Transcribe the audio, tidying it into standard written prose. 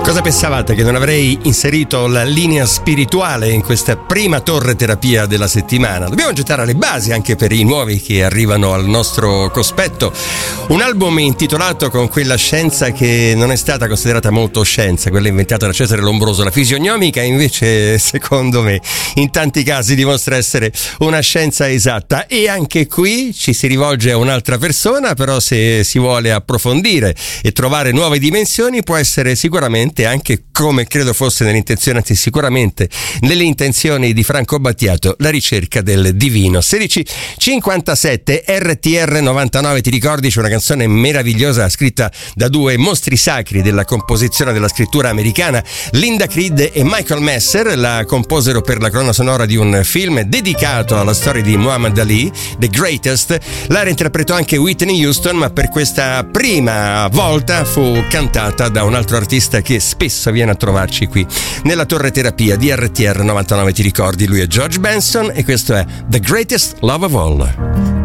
Cosa pensavate che non avrei inserito la linea spirituale in questa prima torre terapia della settimana? Dobbiamo gettare le basi anche per i nuovi che arrivano al nostro cospetto. Un album intitolato con quella scienza che non è stata considerata molto scienza, quella inventata da Cesare Lombroso, la fisionomica, invece secondo me in tanti casi dimostra essere una scienza esatta. E anche qui ci si rivolge a un'altra persona, però se si vuole approfondire e trovare nuove dimensioni può essere sicuramente, anche come credo fosse nell'intenzione, anzi sicuramente nelle intenzioni di Franco Battiato, la ricerca del divino. 16:57 RTR 99, ti ricordi? C'è una canzone meravigliosa scritta da due mostri sacri della composizione della scrittura americana, Linda Creed e Michael Messer. La composero per la colonna sonora di un film dedicato alla storia di Muhammad Ali, The Greatest. La reinterpretò anche Whitney Houston, ma per questa prima volta fu cantata da un altro artista che spesso viene a trovarci qui nella torre terapia di RTR 99, ti ricordi? Lui è George Benson e questo è The Greatest Love of All.